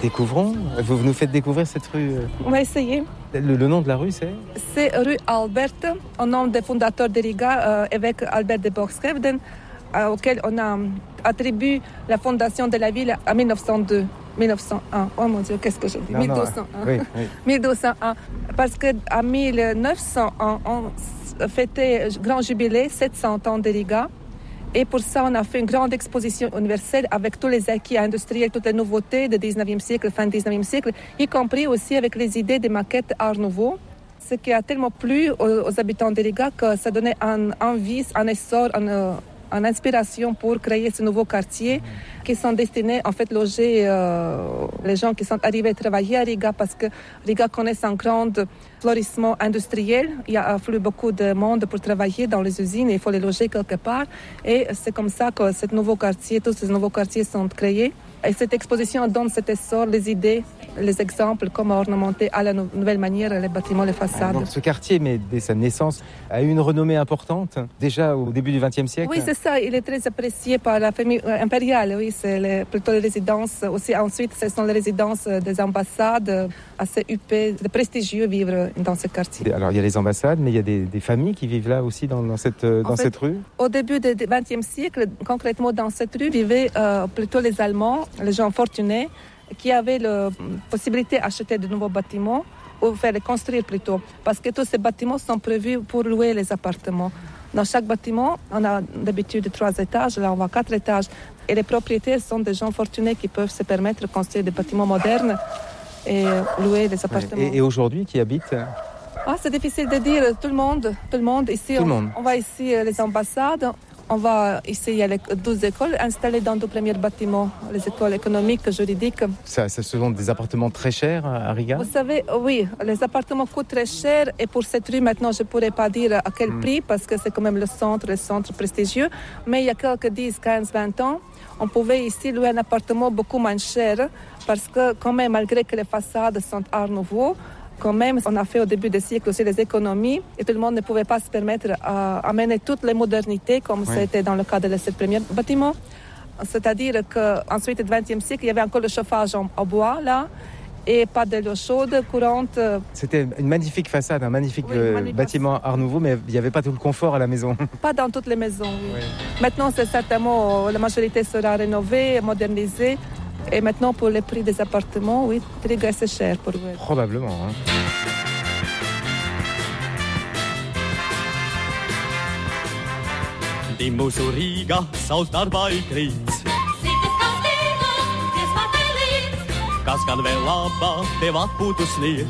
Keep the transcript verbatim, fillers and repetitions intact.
Découvrons. Vous nous faites découvrir cette rue. On va essayer. Le, le nom de la rue, c'est C'est rue Albert, au nom des fondateurs de Riga, euh, évêque Albert de Borchsrevden, euh, auquel on a attribué la fondation de la ville en mille neuf cent deux. mille neuf cent un. Oh mon Dieu, qu'est-ce que je dis? Non, mille deux cent un. Non, oui, oui. mille deux cent un. Parce qu'en mille neuf cent un, on fêtait grand jubilé, sept cents ans de Riga. Et pour ça, on a fait une grande exposition universelle avec tous les acquis industriels, toutes les nouveautés du dix-neuvième siècle, fin du dix-neuvième siècle, y compris aussi avec les idées des maquettes Art Nouveau. Ce qui a tellement plu aux, aux habitants de Riga que ça donnait un envie, un essor, un, une inspiration pour créer ce nouveau quartier qui sont destinés en fait loger euh, les gens qui sont arrivés travailler à Riga parce que Riga connaît un grand florissement industriel. Il y a afflué beaucoup de monde pour travailler dans les usines et il faut les loger quelque part. Et c'est comme ça que ce nouveau quartier, tous ces nouveaux quartiers sont créés. Et cette exposition donne cet essor, les idées, les exemples, comment ornementer à la nou- nouvelle manière les bâtiments, les façades. Donc, ce quartier, mais dès sa naissance, a eu une renommée importante, déjà au début du vingtième siècle. Oui, c'est ça. Il est très apprécié par la famille impériale. Oui, c'est les, plutôt les résidences. Aussi, ensuite, ce sont les résidences des ambassades, assez huppées, de prestigieux vivre dans ce quartier. Alors, il y a les ambassades, mais il y a des, des familles qui vivent là aussi dans, dans, cette, dans fait, cette rue. Au début du vingtième siècle, concrètement dans cette rue, vivaient euh, plutôt les Allemands, les gens fortunés, qui avaient la possibilité d'acheter de nouveaux bâtiments ou faire les construire plutôt. Parce que tous ces bâtiments sont prévus pour louer les appartements. Dans chaque bâtiment, on a d'habitude trois étages, là on voit quatre étages. Et les propriétaires sont des gens fortunés qui peuvent se permettre de construire des bâtiments modernes et louer des appartements. Et, et aujourd'hui, qui habitent Ah, c'est difficile de dire. Tout le monde, tout le monde. Ici, tout on, le monde. on va ici les ambassades. On va ici, il y a les douze écoles installées dans deux premiers bâtiments, les écoles économiques, juridiques. Ça, ça ce sont des appartements très chers à Riga. Vous savez, oui, les appartements coûtent très cher et pour cette rue, maintenant, je ne pourrais pas dire à quel mm. prix parce que c'est quand même le centre, le centre prestigieux. Mais il y a quelques dix, quinze, vingt ans, on pouvait ici louer un appartement beaucoup moins cher parce que quand même, malgré que les façades sont Art Nouveau, quand même, on a fait au début du siècle aussi les économies et tout le monde ne pouvait pas se permettre d'amener toutes les modernités comme oui. C'était dans le cas de ces premiers bâtiments. C'est-à-dire qu'ensuite, au vingtième siècle, il y avait encore le chauffage en, en bois là et pas de l'eau chaude courante. C'était une magnifique façade, un magnifique oui, euh, bâtiment Art Nouveau, mais il n'y avait pas tout le confort à la maison. Pas dans toutes les maisons, oui. Oui. Maintenant, c'est certainement, la majorité sera rénovée, modernisée. Et maintenant, pour les prix des appartements, oui, Riga, c'est cher pour vous. Probablement. Hein. Dimmu su Riga, saltar vai krīts. Sikas kastīgo, diez patelīts. Kas gan vēl labā tev atpūtu sniedz.